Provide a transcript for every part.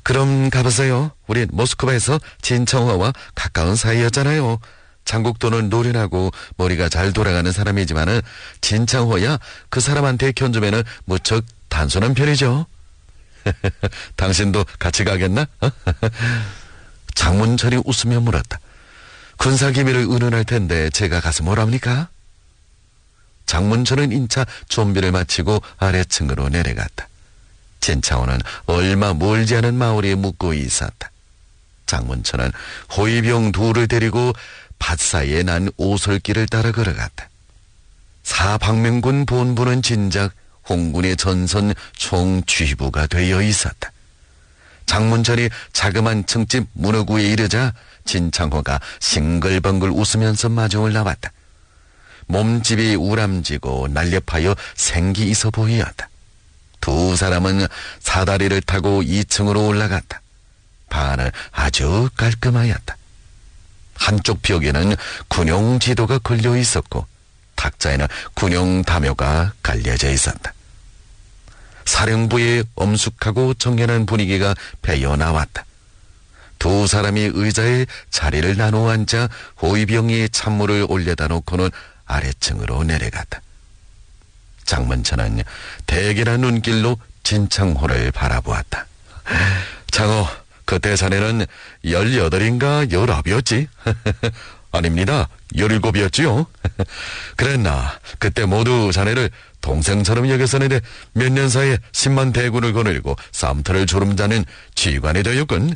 그럼 가보세요. 우린 모스크바에서 진청호와 가까운 사이였잖아요. 장국도는 노련하고 머리가 잘 돌아가는 사람이지만은 진창호야 그 사람한테 견주면은 무척 단순한 편이죠. 당신도 같이 가겠나? 장문철이 웃으며 물었다. 군사기밀을 의논할 텐데 제가 가서 뭐랍니까? 장문철은 인차 좀비를 마치고 아래층으로 내려갔다. 진창호는 얼마 멀지 않은 마을에 묵고 있었다. 장문철은 호위병 둘을 데리고 밭 사이에 난 오솔길을 따라 걸어갔다. 사방명군 본부는 진작 홍군의 전선 총쥐부가 되어 있었다. 장문철이 자그만 층집 문어구에 이르자 진창호가 싱글벙글 웃으면서 마중을 나왔다. 몸집이 우람지고 날렵하여 생기 있어 보이었다. 두 사람은 사다리를 타고 2층으로 올라갔다. 방안은 아주 깔끔하였다. 한쪽 벽에는 군용 지도가 걸려 있었고 탁자에는 군용 담요가 깔려져 있었다. 사령부의 엄숙하고 정연한 분위기가 배어 나왔다. 두 사람이 의자에 자리를 나누어 앉아 호위병이 찬물을 올려다 놓고는 아래층으로 내려갔다. 장문철은 대견한 눈길로 진창호를 바라보았다. 장호, 그때 자네는 18인가 19이었지? 아닙니다. 17이었지요. 그랬나? 그때 모두 자네를 동생처럼 여겼었는데 몇 년 사이에 10만 대군을 거느리고 쌈터를 주름자는 지휘관이 되었군.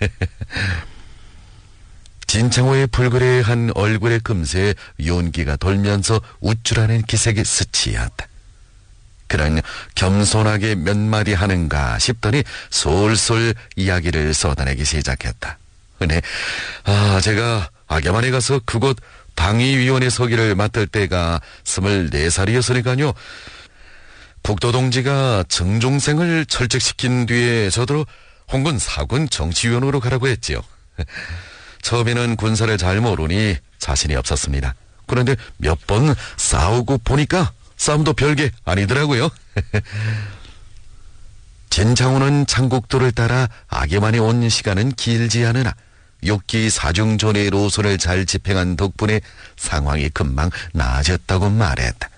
진창호의 불그레한 얼굴에 금세 윤기가 돌면서 우쭐하는 기색이 스치었다. 그는 겸손하게 몇 마디 하는가 싶더니 솔솔 이야기를 쏟아내기 시작했다. 네, 제가 악야만에 가서 그곳 당위위원회 서기를 맡을 때가 24살이었으니까요. 국도동지가 정종생을 철책시킨 뒤에 저더러 홍군 사군 정치위원으로 가라고 했지요. 처음에는 군사를 잘 모르니 자신이 없었습니다. 그런데 몇 번 싸우고 보니까 싸움도 별게 아니더라고요. 진창호는 장국도를 따라 악야만에 온 시간은 길지 않으나 육기 사중전의 노선을 잘 집행한 덕분에 상황이 금방 나아졌다고 말했다.